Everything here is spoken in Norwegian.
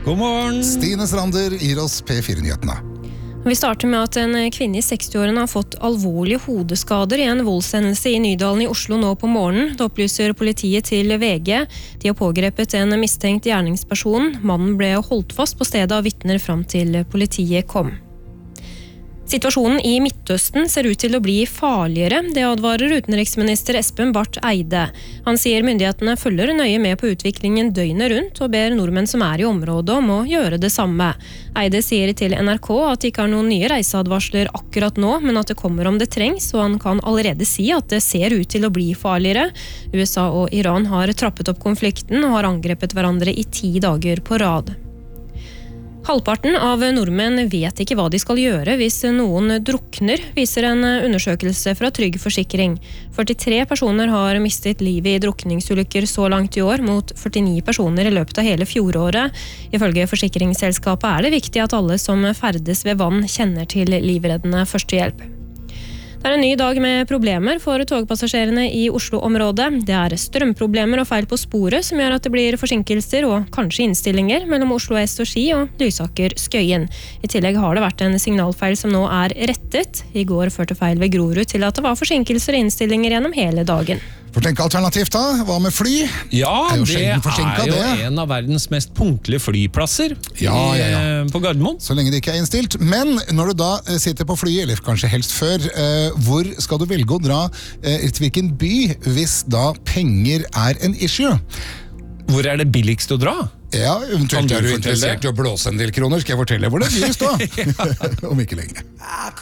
God morgen! Stine Strander gir oss P4-nyhetene. Vi starter med at en kvinne i 60-årene har fått alvorlige hodeskader i en voldshendelse i Nydalen i Oslo nå på morgenen. Det opplyser politiet til VG. De har pågrepet en mistenkt gjerningsperson. Mannen ble holdt fast på stedet av vitner fram til politiet kom. Situasjonen i Midtøsten ser ut til å bli farligere, det advarer utenriksminister Espen Barth Eide. Han sier myndighetene følger nøye med på utviklingen døgnet rundt og ber nordmenn som er i området om å gjøre det samme. Eide sier til NRK at det ikke har noen nye reiseadvarsler akkurat nå, men at det kommer om det trengs, og han kan allerede si at det ser ut til å bli farligere. USA og Iran har trappet opp konflikten og har angrepet hverandre i 10 dager på rad. Halvparten av nordmenn vet ikke hva de skal gjøre hvis noen drukner, viser en undersøkelse fra Trygg Forsikring. 43 personer har mistet livet i drukningsulykker så langt i år, mot 49 personer i løpet av hele fjoråret. Ifølge forsikringsselskapet er det viktig at alle som ferdes ved vann kjenner til livreddende førstehjelp. Det er en ny dag med problemer for togpassasjerene i Oslo-området. Det er strømproblemer og feil på sporet som gjør at det blir forsinkelser og kanskje innstillinger mellom Oslo S og Ski og Lysaker-Skøyen. I tillegg har det vært en signalfeil som nå er rettet. I går førte feil ved Grorud til at det var forsinkelser og innstillinger gjennom hele dagen. For tenk alternativt da, hva med fly? Ja, jo det er jo en av verdens mest punktlige flyplasser på Gardermoen. Så lenge det ikke er innstilt. Men når du da sitter på flyet, eller kanskje helst før, hvor skal du velge å dra til hvilken by hvis da penger er en issue? Hvor er det billigst å dra? Ja, eventuelt er du interessert i å blåse en del kroner, skal jeg fortelle hvor det er dyrest da? Om ikke lenge.